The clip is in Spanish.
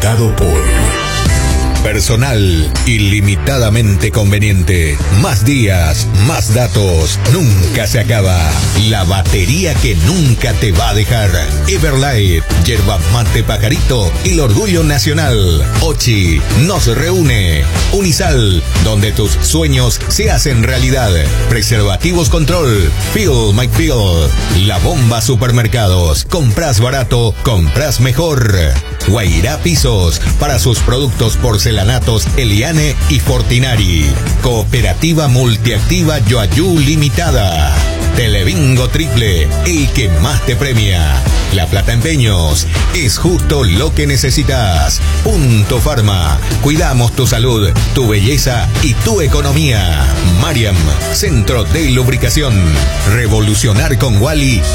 Dado por personal ilimitadamente conveniente. Más días, más datos. Nunca se acaba. La batería que nunca te va a dejar. Everlight, yerba mate pajarito, el orgullo nacional. Ochi nos reúne. Unisal, donde tus sueños se hacen realidad. Preservativos Control. Feel My Feel. La Bomba Supermercados. Compras barato, compras mejor. Guairá Pisos, para sus productos porcelanatos Eliane y Fortinari. Cooperativa Multiactiva Yoayú Limitada. Telebingo Triple, el que más te premia. La Plata Empeños, es justo lo que necesitas. Punto Pharma, cuidamos tu salud, tu belleza y tu economía. Mariam, Centro de Lubricación. Revolucionar con Wally